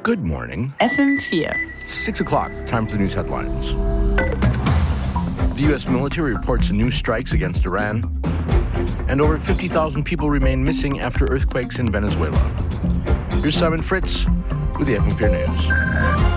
Good morning. FM4. 6 o'clock, time for the news headlines. The U.S. military reports new strikes against Iran, and over 50,000 people remain missing after earthquakes in Venezuela. Here's Simon Fritz with the FM4 News.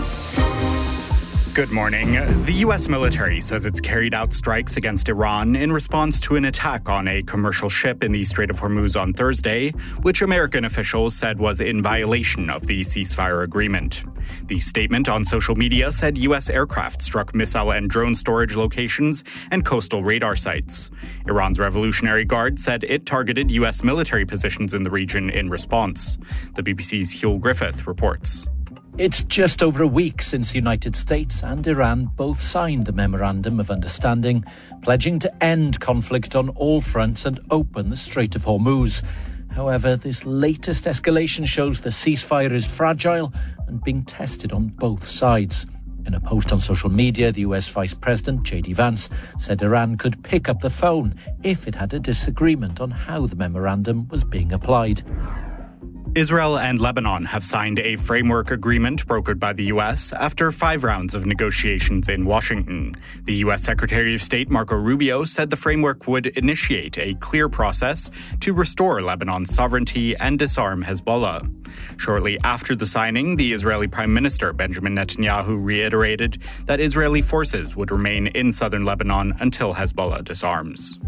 Good morning. The U.S. military says it's carried out strikes against Iran in response to an attack on a commercial ship in the Strait of Hormuz on Thursday, which American officials said was in violation of the ceasefire agreement. The statement on social media said U.S. aircraft struck missile and drone storage locations and coastal radar sites. Iran's Revolutionary Guard said it targeted U.S. military positions in the region in response. The BBC's Hugh Griffith reports. It's just over a week since the United States and Iran both signed the Memorandum of Understanding, pledging to end conflict on all fronts and open the Strait of Hormuz. However, this latest escalation shows the ceasefire is fragile and being tested on both sides. In a post on social media, the US Vice President, J.D. Vance, said Iran could pick up the phone if it had a disagreement on how the memorandum was being applied. Israel and Lebanon have signed a framework agreement brokered by the U.S. after 5 rounds of negotiations in Washington. The U.S. Secretary of State Marco Rubio said the framework would initiate a clear process to restore Lebanon's sovereignty and disarm Hezbollah. Shortly after the signing, the Israeli Prime Minister Benjamin Netanyahu reiterated that Israeli forces would remain in southern Lebanon until Hezbollah disarms.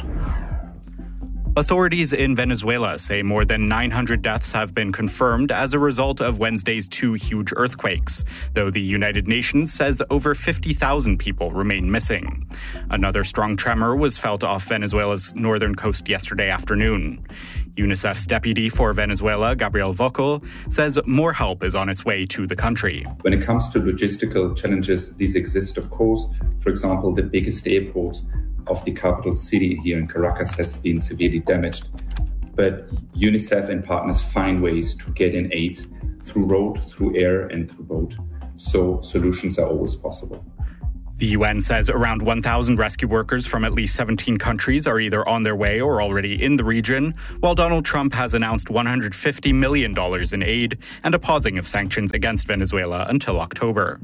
Authorities in Venezuela say more than 900 deaths have been confirmed as a result of Wednesday's 2 huge earthquakes, though the United Nations says over 50,000 people remain missing. Another strong tremor was felt off Venezuela's northern coast yesterday afternoon. UNICEF's deputy for Venezuela, Gabriel Vocal, says more help is on its way to the country. When it comes to logistical challenges, these exist, of course. For example, the biggest airport of the capital city here in Caracas has been severely damaged. But UNICEF and partners find ways to get in aid through road, through air, and through boat. So solutions are always possible. The UN says around 1,000 rescue workers from at least 17 countries are either on their way or already in the region, while Donald Trump has announced $150 million in aid and a pausing of sanctions against Venezuela until October.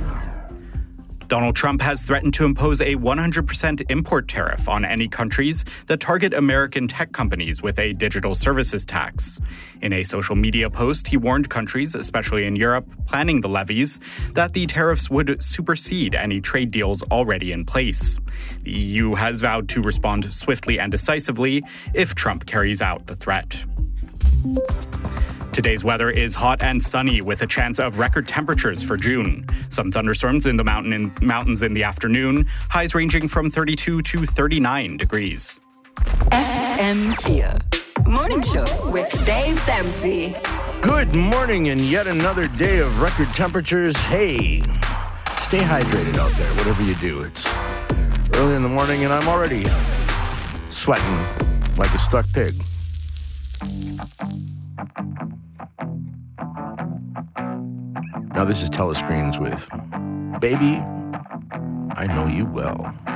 Donald Trump has threatened to impose a 100% import tariff on any countries that target American tech companies with a digital services tax. In a social media post, he warned countries, especially in Europe, planning the levies, that the tariffs would supersede any trade deals already in place. The EU has vowed to respond swiftly and decisively if Trump carries out the threat. Today's weather is hot and sunny with a chance of record temperatures for June. Some thunderstorms in the mountains in the afternoon, highs ranging from 32 to 39 degrees. FM4 Morning Show with Dave Dempsey. Good morning, and yet another day of record temperatures. Hey, stay hydrated out there, whatever you do. It's early in the morning, and I'm already sweating like a stuck pig. Now this is Telescreens with Baby, I Know You Well.